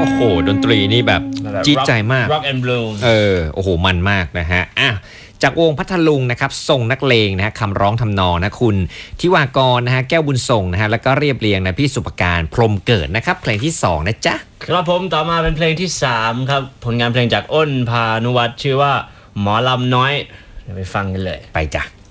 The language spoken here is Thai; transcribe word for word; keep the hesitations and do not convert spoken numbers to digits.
โอ้โหดนตรีนี่แบบจี๊ดใจมาก Rock and Blues เออโอ้โหมันมากนะฮะอ่ะจากวงพัทลุงนะครับทรงนักเลงนะฮะคำร้องทำนองนะคุณทิวากรนะฮะแก้วบุญส่งนะฮะแล้วก็เรียบเรียงนะพี่สุปการพรหมเกิดนะครับเพลงที่สองนะจ๊ะครับผมต่อมาเป็นเพลงที่สามครับผลงานเพลงจากอ้นพานุวัฒน์ชื่อว่าหมอลำน้อยเดี๋ยวไปฟังกันเลยไปจ้ะ